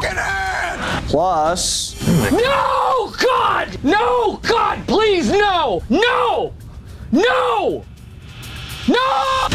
fucking hand! Plus... No, God! No, God, please, no! No! No! No!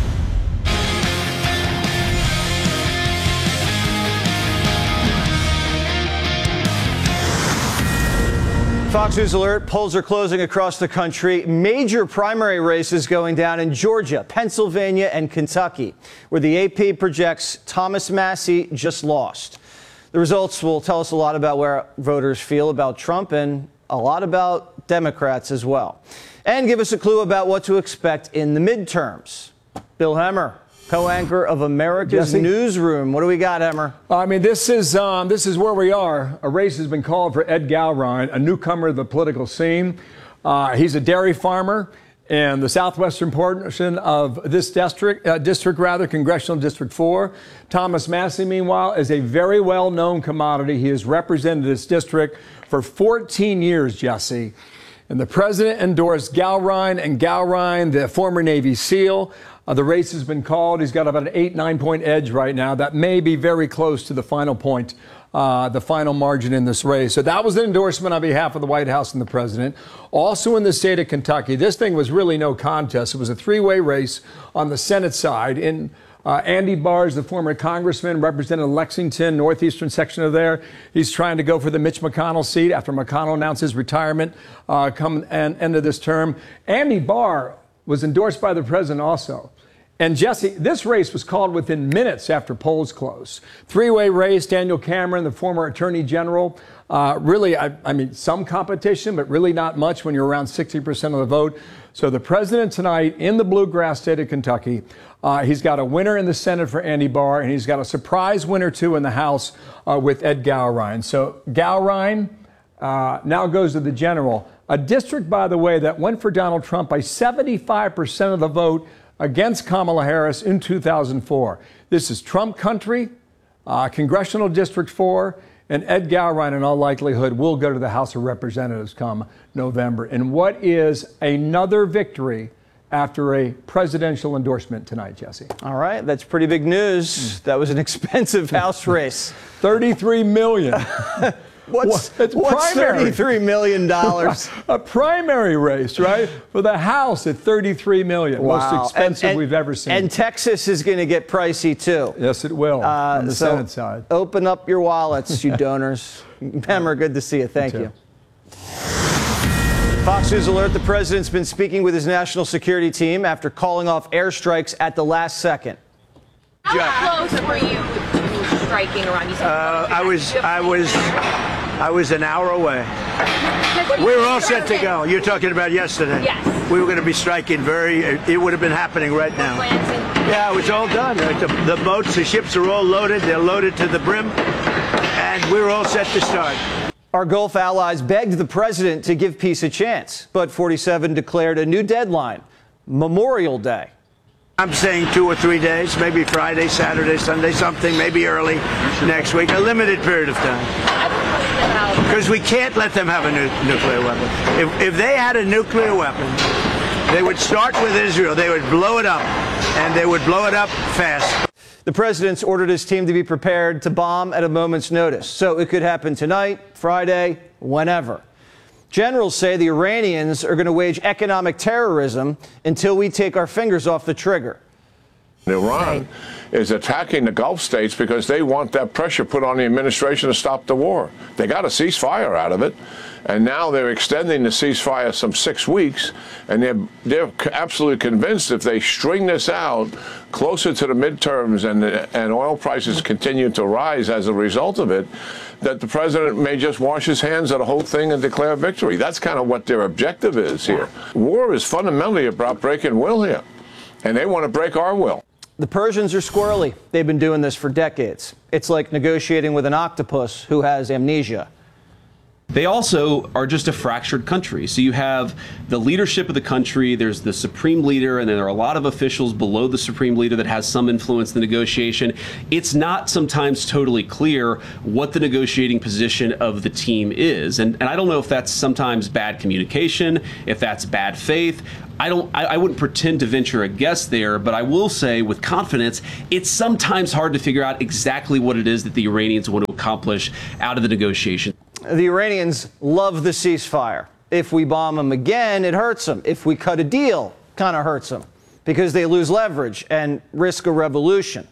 Fox News Alert. Polls are closing across the country. Major primary races going down in Georgia, Pennsylvania, and Kentucky, where the AP projects Thomas Massie just lost. The results will tell us a lot about where voters feel about Trump and a lot about Democrats as well. And give us a clue about what to expect in the midterms. Bill Hemmer, co-anchor of America's Newsroom. What do we got, Hemmer? I mean, this is where we are. A race has been called for Ed Gowrine, a newcomer to the political scene. He's a dairy farmer in the southwestern portion of this district, Congressional District 4. Thomas Massie, meanwhile, is a very well-known commodity. He has represented this district for 14 years, Jesse. And the president endorsed Gowrine, and Gowrine, the former Navy SEAL. The race has been called. He's got about an 8-9 point edge right now. That may be very close to the final point, the final margin in this race. So that was an endorsement on behalf of the White House and the president. Also in the state of Kentucky, this thing was really no contest. It was a three-way race on the Senate side. In Andy Barr, the former congressman, represented Lexington, northeastern section of there. He's trying to go for the Mitch McConnell seat after McConnell announced his retirement come end of this term. Andy Barr was endorsed by the president also. And Jesse, this race was called within minutes after polls closed. Three-way race, Daniel Cameron, the former attorney general. Really, I mean, some competition, but really not much when you're around 60% of the vote. So the president tonight in the bluegrass state of Kentucky, he's got a winner in the Senate for Andy Barr, and he's got a surprise winner, too, in the House with Ed Gowrine. So Gowrine now goes to the general. A district, by the way, that went for Donald Trump by 75% of the vote against Kamala Harris in 2004. This is Trump country, Congressional District 4, and Ed Gowrine, in all likelihood, will go to the House of Representatives come November. And what is another victory after a presidential endorsement tonight, Jesse? All right, that's pretty big news. That was an expensive House race. $33 million. What's $33 million? A primary race, right? For the House at $33 million. Wow. Most expensive we've ever seen. And Texas is going to get pricey, too. Yes, it will, on the Senate side. Open up your wallets, you donors. Hemmer, good to see you. Thank you. Fox News Alert. The president's been speaking with his national security team after calling off airstrikes at the last second. How close were you to striking Iran? I was an hour away. We were all set to go. You're talking about yesterday. Yes. We were going to be striking it would have been happening right now. Yeah, it was all done. The boats, the ships are all loaded. They're loaded to the brim. And we were all set to start. Our Gulf allies begged the president to give peace a chance, but 47 declared a new deadline, Memorial Day. I'm saying 2 or 3 days, maybe Friday, Saturday, Sunday, something, maybe early next week, a limited period of time. Because we can't let them have a nuclear weapon. If they had a nuclear weapon, they would start with Israel. They would blow it up, and they would blow it up fast. The president's ordered his team to be prepared to bomb at a moment's notice. So it could happen tonight, Friday, whenever. Generals say the Iranians are going to wage economic terrorism until we take our fingers off the trigger. Iran is attacking the Gulf states because they want that pressure put on the administration to stop the war. They got a ceasefire out of it, and now they're extending the ceasefire some 6 weeks, and they're absolutely convinced if they string this out closer to the midterms and oil prices continue to rise as a result of it, that the president may just wash his hands of the whole thing and declare victory. That's kind of what their objective is here. War is fundamentally about breaking will here, and they want to break our will. The Persians are squirrely. They've been doing this for decades. It's like negotiating with an octopus who has amnesia. they also are just a fractured country. So you have the leadership of the country, there's the supreme leader, and then there are a lot of officials below the supreme leader that has some influence in the negotiation. It's not sometimes totally clear what the negotiating position of the team is. And I don't know if that's sometimes bad communication, if that's bad faith. I wouldn't pretend to venture a guess there, but I will say with confidence, it's sometimes hard to figure out exactly what it is that the Iranians want to accomplish out of the negotiation. The Iranians love the ceasefire. If we bomb them again, it hurts them. If we cut a deal, kind of hurts them because they lose leverage and risk a revolution.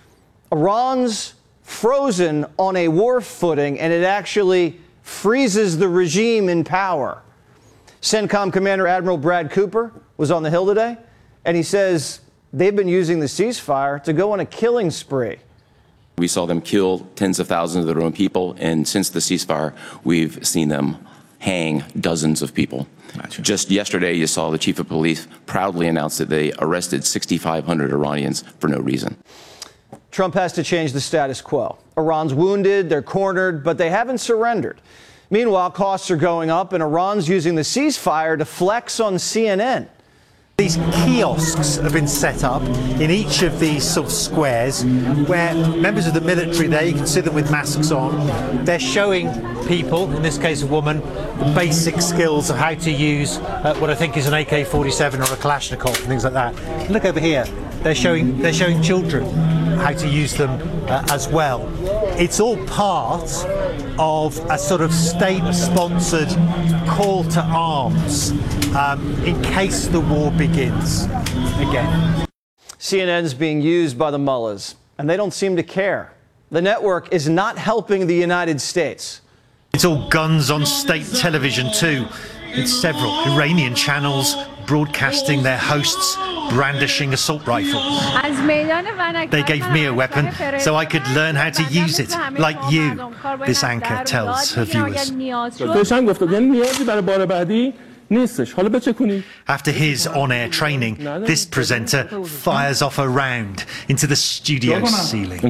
Iran's frozen on a war footing, and it actually freezes the regime in power. CENTCOM Commander Admiral Brad Cooper was on the Hill today, and he says they've been using the ceasefire to go on a killing spree. We saw them kill tens of thousands of their own people, and since the ceasefire, we've seen them hang dozens of people. Gotcha. Just yesterday, you saw the chief of police proudly announce that they arrested 6,500 Iranians for no reason. Trump has to change the status quo. Iran's wounded, they're cornered, but they haven't surrendered. Meanwhile, costs are going up, and Iran's using the ceasefire to flex on CNN. These kiosks have been set up in each of these sort of squares where members of the military there, you can see them with masks on, they're showing people, in this case a woman, the basic skills of how to use what I think is an AK-47 or a Kalashnikov and things like that. And look over here, they're showing children how to use them as well. It's all part of a sort of state-sponsored call to arms in case the war begins again. CNN's being used by the mullahs, and they don't seem to care. The network is not helping the United States. It's all guns on state television too. It's several Iranian channels broadcasting their hosts brandishing assault rifles. They gave me a weapon so I could learn how to use it, like you, this anchor tells her viewers. After his on-air training, this presenter fires off a round into the studio ceiling.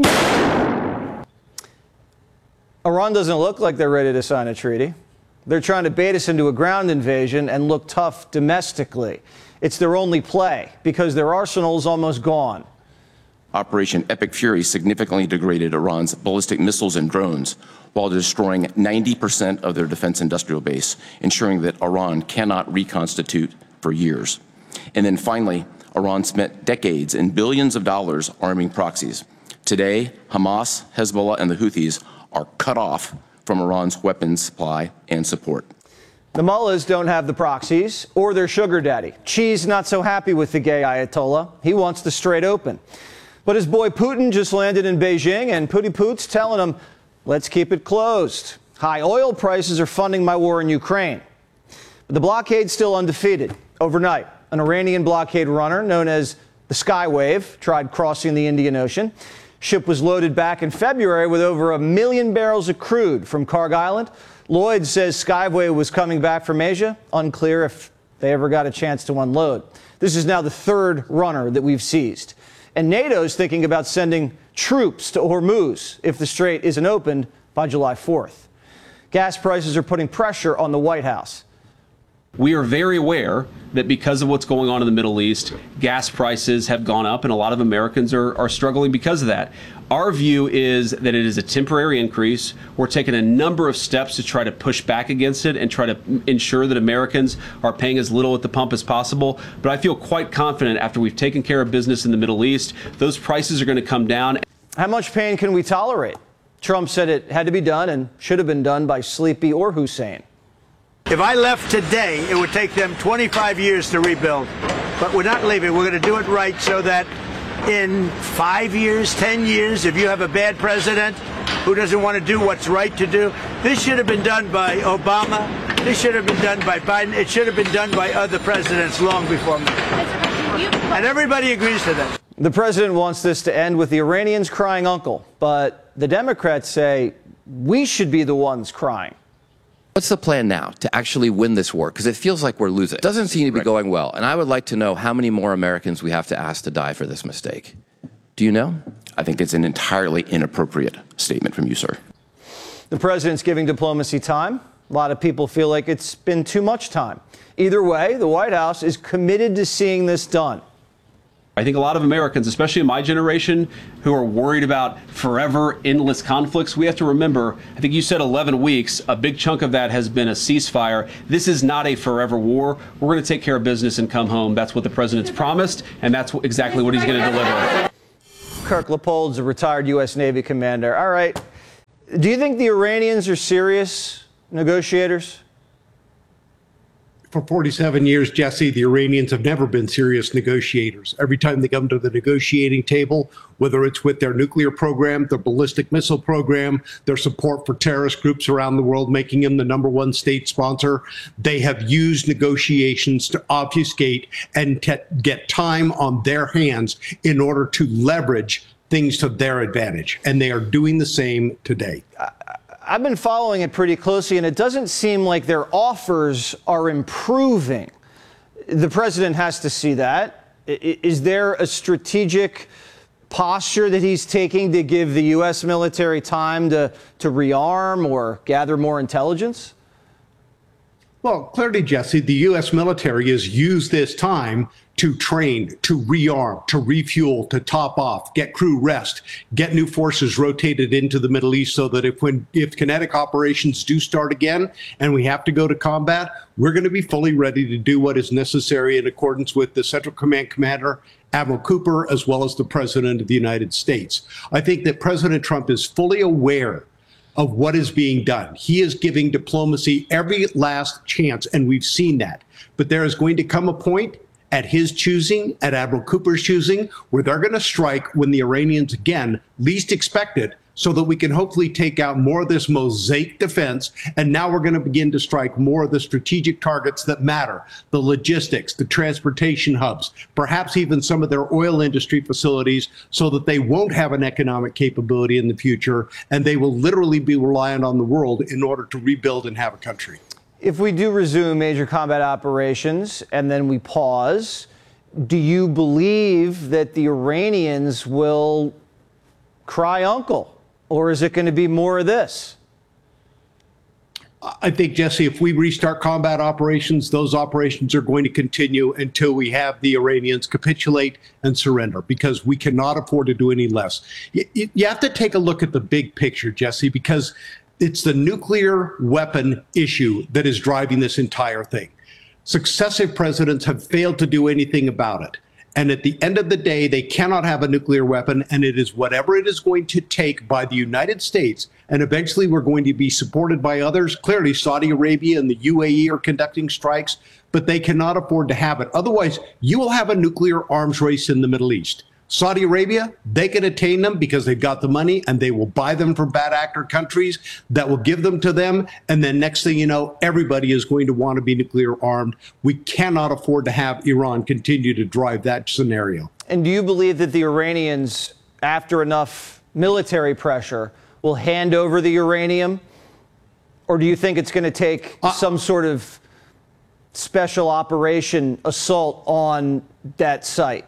Iran doesn't look like they're ready to sign a treaty. They're trying to bait us into a ground invasion and look tough domestically. It's their only play because their arsenal's almost gone. Operation Epic Fury significantly degraded Iran's ballistic missiles and drones while destroying 90% of their defense industrial base, ensuring that Iran cannot reconstitute for years. And then finally, Iran spent decades and billions of dollars arming proxies. Today, Hamas, Hezbollah, and the Houthis are cut off from Iran's weapons supply and support. The mullahs don't have the proxies or their sugar daddy. Xi's not so happy with the gay Ayatollah. He wants the straight open. But his boy Putin just landed in Beijing, and Pooty Poot's telling him, let's keep it closed. High oil prices are funding my war in Ukraine. But the blockade's still undefeated. Overnight, an Iranian blockade runner known as the Skywave tried crossing the Indian Ocean. Ship was loaded back in February with over 1 million barrels of crude from Karg Island. Lloyd says Skyway was coming back from Asia. Unclear if they ever got a chance to unload. This is now the third runner that we've seized. And NATO's thinking about sending troops to Hormuz if the strait isn't opened by July 4th. Gas prices are putting pressure on the White House. We are very aware that because of what's going on in the Middle East, gas prices have gone up, and a lot of Americans are struggling because of that. Our view is that it is a temporary increase. We're taking a number of steps to try to push back against it and try to ensure that Americans are paying as little at the pump as possible. But I feel quite confident after we've taken care of business in the Middle East, those prices are going to come down. How much pain can we tolerate? Trump said it had to be done and should have been done by Sleepy or Hussein. If I left today, it would take them 25 years to rebuild. But we're not leaving. We're going to do it right so that in 5 years, 10 years, if you have a bad president who doesn't want to do what's right to do, this should have been done by Obama. This should have been done by Biden. It should have been done by other presidents long before me. And everybody agrees to that. The president wants this to end with the Iranians crying uncle, but the Democrats say we should be the ones crying. What's the plan now to actually win this war? Because it feels like we're losing. It doesn't seem to be going well. And I would like to know how many more Americans we have to ask to die for this mistake. Do you know? I think it's an entirely inappropriate statement from you, sir. The president's giving diplomacy time. A lot of people feel like it's been too much time. Either way, the White House is committed to seeing this done. I think a lot of Americans, especially in my generation, who are worried about forever endless conflicts, we have to remember, I think you said 11 weeks, a big chunk of that has been a ceasefire. This is not a forever war. We're going to take care of business and come home. That's what the president's promised, and that's exactly what he's going to deliver. Kirk Leopold's a retired U.S. Navy commander. All right. Do you think the Iranians are serious negotiators? For 47 years, Jesse, the Iranians have never been serious negotiators. Every time they come to the negotiating table, whether it's with their nuclear program, their ballistic missile program, their support for terrorist groups around the world, making them the #1 state sponsor, they have used negotiations to obfuscate and get time on their hands in order to leverage things to their advantage. And they are doing the same today. I've been following it pretty closely, and it doesn't seem like their offers are improving. The president has to see that. Is there a strategic posture that he's taking to give the U.S. military time to rearm or gather more intelligence? Well, clearly, Jesse, the U.S. military has used this time to train, to rearm, to refuel, to top off, get crew rest, get new forces rotated into the Middle East so that if kinetic operations do start again and we have to go to combat, we're going to be fully ready to do what is necessary in accordance with the Central Command Commander, Admiral Cooper, as well as the President of the United States. I think that President Trump is fully aware of what is being done. He is giving diplomacy every last chance, and we've seen that. But there is going to come a point at his choosing, at Admiral Cooper's choosing, where they're going to strike when the Iranians, again, least expect it, so that we can hopefully take out more of this mosaic defense. And now we're going to begin to strike more of the strategic targets that matter, the logistics, the transportation hubs, perhaps even some of their oil industry facilities, so that they won't have an economic capability in the future, and they will literally be reliant on the world in order to rebuild and have a country. If we do resume major combat operations and then we pause, do you believe that the Iranians will cry uncle? Or is it going to be more of this? I think, Jesse, if we restart combat operations, those operations are going to continue until we have the Iranians capitulate and surrender, because we cannot afford to do any less. You have to take a look at the big picture, Jesse, because it's the nuclear weapon issue that is driving this entire thing. Successive presidents have failed to do anything about it. And at the end of the day, they cannot have a nuclear weapon, and it is whatever it is going to take by the United States, and eventually we're going to be supported by others. Clearly, Saudi Arabia and the UAE are conducting strikes, but they cannot afford to have it. Otherwise, you will have a nuclear arms race in the Middle East. Saudi Arabia, they can attain them because they've got the money, and they will buy them from bad actor countries that will give them to them. And then next thing you know, everybody is going to want to be nuclear armed. We cannot afford to have Iran continue to drive that scenario. And do you believe that the Iranians, after enough military pressure, will hand over the uranium? Or do you think it's going to take some sort of special operation assault on that site?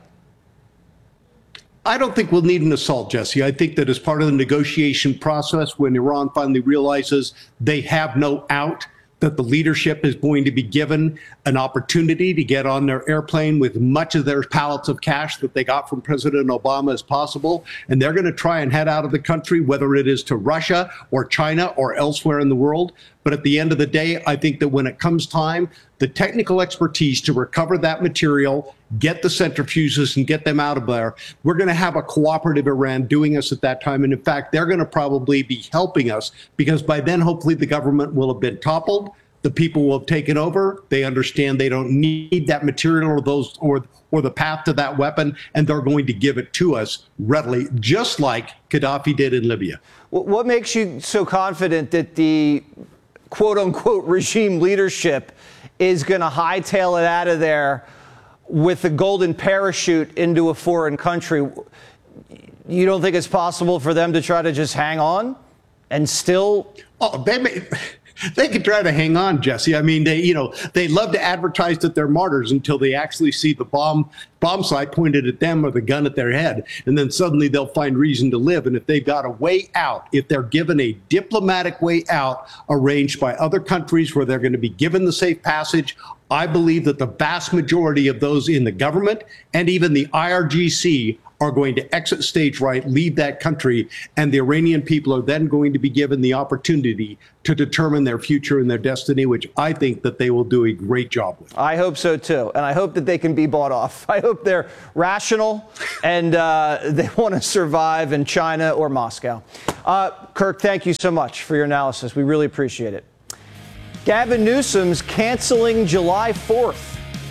I don't think we'll need an assault, Jesse. I think that as part of the negotiation process, when Iran finally realizes they have no out, that the leadership is going to be given an opportunity to get on their airplane with much of their pallets of cash that they got from President Obama as possible. And they're going to try and head out of the country, whether it is to Russia or China or elsewhere in the world. But at the end of the day, I think that when it comes time, the technical expertise to recover that material, get the centrifuges and get them out of there, we're going to have a cooperative Iran doing us at that time. And in fact, they're going to probably be helping us, because by then, hopefully, the government will have been toppled. The people will have taken over. They understand they don't need that material or the path to that weapon, and they're going to give it to us readily, just like Gaddafi did in Libya. What makes you so confident that the quote-unquote regime leadership is going to hightail it out of there with a golden parachute into a foreign country? You don't think it's possible for them to try to just hang on and still? Oh, They could try to hang on, Jesse. I mean, they love to advertise that they're martyrs until they actually see the bomb sight pointed at them or the gun at their head. And then suddenly they'll find reason to live. And if they've got a way out, if they're given a diplomatic way out arranged by other countries where they're going to be given the safe passage, I believe that the vast majority of those in the government and even the IRGC are going to exit stage right, leave that country, and the Iranian people are then going to be given the opportunity to determine their future and their destiny, which I think that they will do a great job with. I hope so, too. And I hope that they can be bought off. I hope they're rational and they want to survive in China or Moscow. Kirk, thank you so much for your analysis. We really appreciate it. Gavin Newsom's canceling July 4th.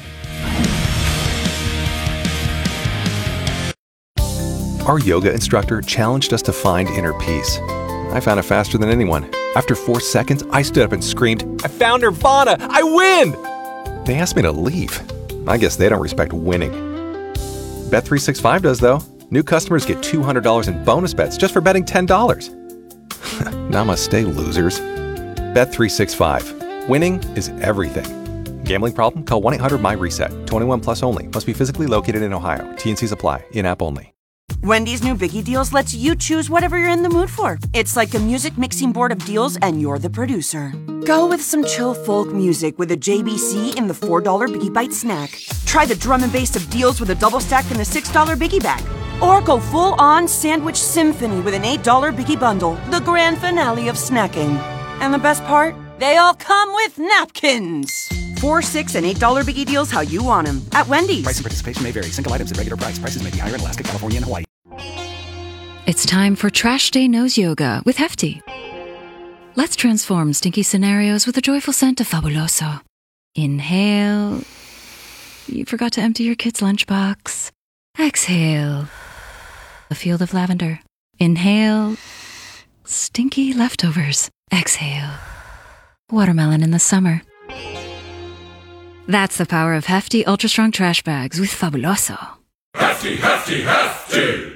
Our yoga instructor challenged us to find inner peace. I found it faster than anyone. After 4 seconds, I stood up and screamed, "I found Nirvana! I win!" They asked me to leave. I guess they don't respect winning. Bet365 does, though. New customers get $200 in bonus bets just for betting $10. Namaste, losers. Bet365. Winning is everything. Gambling problem? Call 1-800-MY-RESET. 21 plus only. Must be physically located in Ohio. T&Cs apply. In-app only. Wendy's new Biggie Deals lets you choose whatever you're in the mood for. It's like a music mixing board of deals, and you're the producer. Go with some chill folk music with a JBC in the $4 Biggie Bite snack. Try the drum and bass of deals with a double stack in the $6 Biggie Bag. Or go full-on sandwich symphony with an $8 Biggie Bundle, the grand finale of snacking. And the best part? They all come with napkins. $4, $6, and $8 Biggie Deals how you want them at Wendy's. Price and participation may vary. Single items at regular price. Prices may be higher in Alaska, California, and Hawaii. It's time for Trash Day Nose Yoga with Hefty. Let's transform stinky scenarios with a joyful scent of Fabuloso. Inhale. You forgot to empty your kid's lunchbox. Exhale. A field of lavender. Inhale. Stinky leftovers. Exhale. Watermelon in the summer. That's the power of Hefty Ultra Strong Trash Bags with Fabuloso. Hefty, Hefty, Hefty!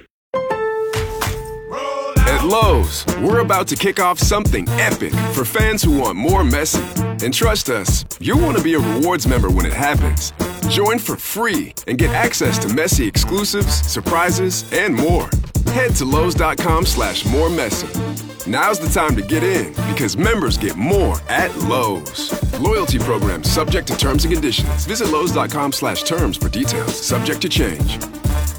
At Lowe's, we're about to kick off something epic for fans who want more Messi. And trust us, you'll want to be a rewards member when it happens. Join for free and get access to Messi exclusives, surprises, and more. Head to Lowe's.com/moremessy. Now's the time to get in because members get more at Lowe's. Loyalty program subject to terms and conditions. Visit Lowe's.com/terms for details. Subject to change.